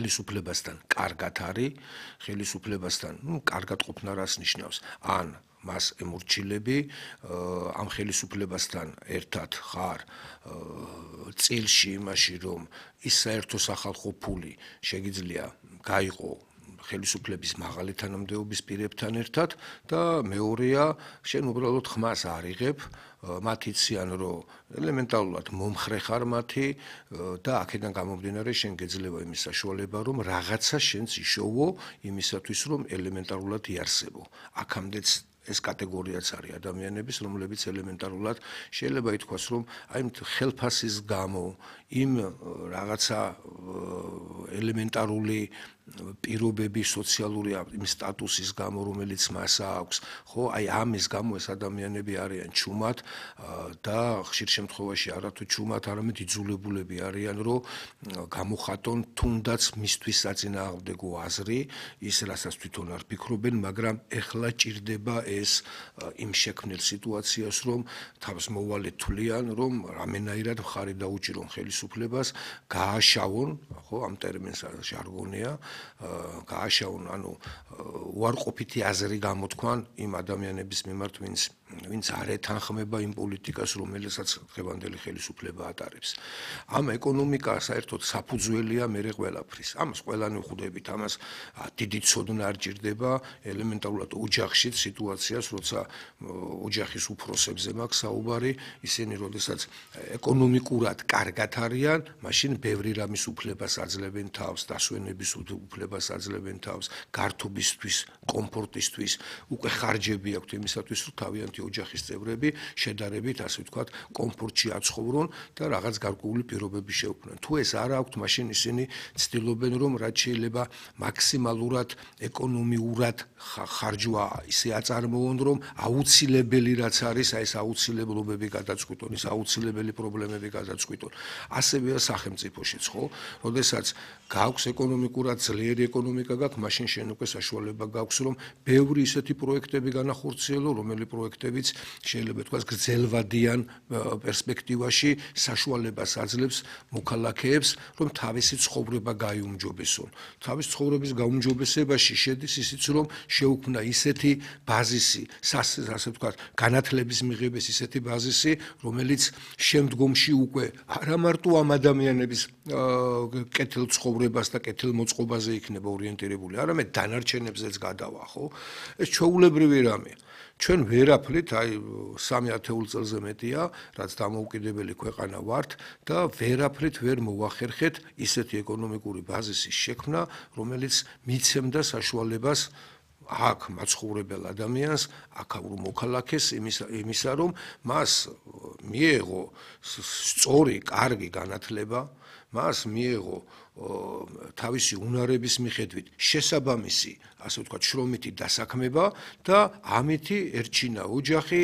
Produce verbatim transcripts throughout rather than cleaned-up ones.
ხელისუფლებასთან კარგად არის, ხელისუფლებასთან, ну, კარგად ყოფნა რას ნიშნავს? ან მას ემორჩილები, ამ ხელისუფლებასთან ერთად ხარ წილში იმაში, რომ ის საერთო სახალხო ფული შეგიძლია გაიყო ხელისუფლების მაღალი თანამდებობის პირებთან ერთად და მეორეა, შენ უბრალოდ ხმას არ იღებ, მათ იციან, რომ ელემენტარულად მომხრე ხარ მათი და აქედან გამომდინარე შენ გეძლევა იმის საშუალება, რომ რაღაცა შენც იშოვო იმისათვის, რომ ელემენტარულად იარსებო. აქამდეც ეს კატეგორიაც არის ადამიანების, რომლებიც ელემენტარულად შეიძლება ითქვას, რომ აი ხელფასის გამო, იმ რაღაცა ელემენტარული პირობები სოციალური იმ სტატუსის გამო, რომელიც მას აქვს, ხო, აი ამის გამო ეს ადამიანები არიან ჩუმად და ხშირ შემთხვევაში არათუ ჩუმად, არამედ იძულებულები არიან, რომ გამოხატონ თუნდაც მისთვის საწინააღმდეგო აზრი, ის რასაც თვითონ არ ფიქრობენ, მაგრამ ეხლა ჭირდება ეს იმ შექმნილ სიტუაციას, რომ თავს მოვალე თვლიან, რომ რამენაირად მხარი დაუჭირონ ხელისუფლებას, გააშავონ, ხო, ამ ტერმინს ჟარგონია, გააშავონ, ანუ უარყოფითი აზრი გამოთქვან იმ ადამიანების მიმართ, ვინც ვინც არ ეთანხმება იმ პოლიტიკას, რომელსაც დღევანდელი ხელისუფლება ატარებს. ამ ეკონომიკა საერთოდ საფუძველია მერე ყველაფრის. ამას ყველანი ვხვდებით, ამას დიდი ცოდნა არ ჭირდება, ელემენტარულად ოჯახში სიტუაციას, როცა ოჯახის უფროსებზე მაქვს საუბარი, ისინი როდესაც ეკონომიკურად კარგად არიან, მაშინ ბევრი რამის უფლებას აძლევენ თავს, დასვენების უფლებას აძლევენ თავს, გართობისთვის, კომფორტისთვის, უკვე ხარჯები აქვთ იმისათვის, რომ თავიანთი ოჯახის წევრები შედარებით, ასე ვთქვათ, კომფორტში აცხოვრონ და რაღაც გარკვეული პირობები შეუქმნან. თუ ეს არ აქვთ, მაშინ ისინი ცდილობენ, რომ რაც შეიძლება მაქსიმალურად ეკონომიურად ხარჯვა ისე აწარმოონ, რომ აუცილებელი რაც არის, აი ეს აუცილებლობები გადაწყვიტონ, ის აუცილებელი პრობლემები გადაწყვიტონ. ასევეა სახელმწიფოშიც, ხო? როდესაც გაქვს ეკონომიკურად ძლიერი ეკონომიკა გაქვს, მაშინ შენ უკვე საშუალება გაქვს, რომ ბევრი ისეთი პროექტები განახორციელო, რომელი პროექტებიც შეიძლება თქვას გრძელვადიან პერსპექტივაში საშუალებას აძლევს მოქალაქეებს, რომ თავისი ცხოვრება გაიუმჯობესონ. თავის ცხოვრების გაუმჯობესებაში შედის ისიც, რომ შეუქმნა ისეთი ბაზისი, ასე ვთქვათ, განათლების მიღების ისეთი ბაზისი, რომელიც შემდგომში უკვე არა მარტო ამ ადამიანების კეთილ ცხოვრებას და კეთილ მოწყობაზე იქნება ორიენტირებული, არამედ დანარჩენებზეც გადავა, ხო? ეს ჩვეულებრივი რამეა. ჩვენ ვერაფრით, აი სამი ათეულ წელზე მეტია, რაც დამოუკიდებელი ქვეყანა ვართ და ვერაფრით ვერ მოვახერხეთ ისეთი ეკონომიკური ბაზისის შექმნა, რომელიც მიცემდა საშუალებას აქ მაცხოვრებელ ადამიანს, აქაურ მოქალაქეს იმისა, რომ მას მიეღო სწორი, კარგი განათლება, მას მიეღო თავისი უნარების მიხედვით შესაბამისი, ასე ვთქვათ, შრომითი დასაქმება და ამითი ერჩინა ოჯახი,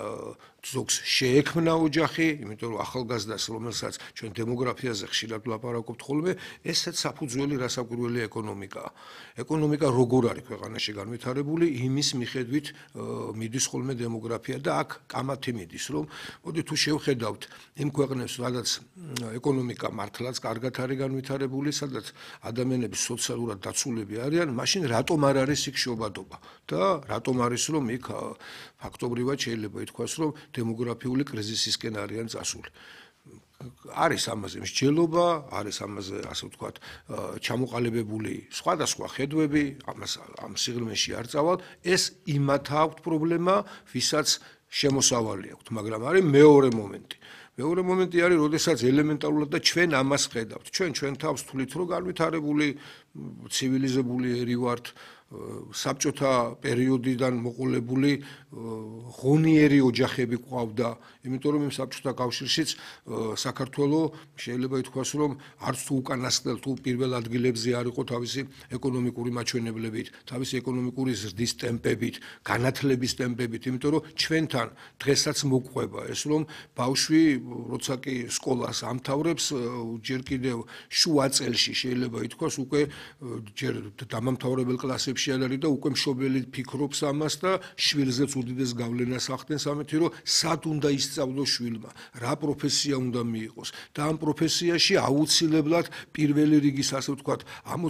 ზოგს შეექმნა ოჯახი, იმიტომ რომ ახალგაზრდას, რომელსაც ჩვენ დემოგრაფიაზე ხშირად ვლაპარაკობთ ხოლმე, ესეც საფუძველი რასაკვირველია ეკონომიკაა. ეკონომიკა როგორ არის ქვეყანაში განვითარებული, იმის მიხედვით მიდის ხოლმე დემოგრაფია და აქ კამათი მიდის, რომ მოდი თუ შევხედავთ იმ ქვეყნებს, სადაც ეკონომიკა მართლაც კარგად არის განვითარებული, სადაც ადამიანები სოციალურად დაცულები არიან, მაშინ რატომ არ არის იქ შობადობა და რატომ არის, რომ იქ ფაქტობრივად შეიძლება ითქვას, რომ დემოგრაფიული კრიზისისკენ არიან წასული. არის ამაზე მსჯელობა, არის ამაზე, ასე ვთქვათ, ჩამოყალიბებული სხვადასხვა ხედვები, ამას ამ სიღრმეში არ წავალ, ეს იმათ აქვთ პრობლემა, ვისაც შემოსავალი აქვთ, მაგრამ არის მეორე მომენტი. მეორე მომენტი არის, როდესაც ელემენტარულად და ჩვენ ამას ხედავთ. ჩვენ ჩვენ თავს თვლით, რომ განვითარებული ცივილიზებული ერი ვართ, საბჭოთა პერიოდიდან მოყოლებული ღონიერი ოჯახები ყავდა, იმიტომ რომ იმ საბჭოთა კავშირშიც საქართველო შეიძლება ითქვას, რომ არც თუ უკანასკნელ თუ პირველ ადგილებზე არ იყო თავისი ეკონომიკური მაჩვენებლებით, თავისი ეკონომიკური ზრდის ტემპებით, განათლების ტემპებით, იმიტომ რომ ჩვენთან დღესაც მოყვება ეს, რომ ბავშვი როცა კი სკოლას ამთავრებს, ჯერ კიდევ შუა წელში შეიძლება ითქვას, უკვე ჯერ დამამთავრებელ კლასებში არის და უკვე მშობელი ფიქრობს ამას და შვილზეც უდიდეს გავლენას ახდენს ამით, რომ სად უნდა ისწავლოს შვილმა, რა პროფესია უნდა მიიღოს და ამ პროფესიაში აუცილებლად პირველი რიგის, ასე ვთქვათ,